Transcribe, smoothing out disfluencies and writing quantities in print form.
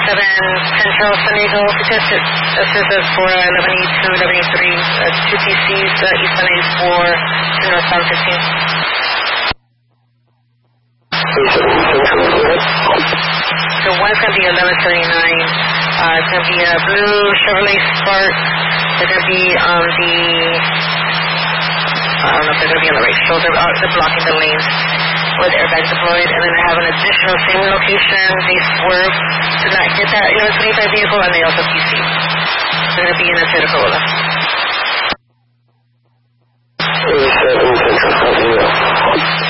Central San Diego. Assisted for 1182, 1183, 2 TCs, eastbound 84 to northbound 15. So one's going to be 1139. It's going to be a blue Chevrolet Spark. They're going to be on the, I don't know if they're going to be on the right shoulder, but they're blocking the lanes where the airbag deployed. And then I have an additional same location. They swerve to not hit that 1125 vehicle, and they also PC. They're going to be in a Toyota Corolla.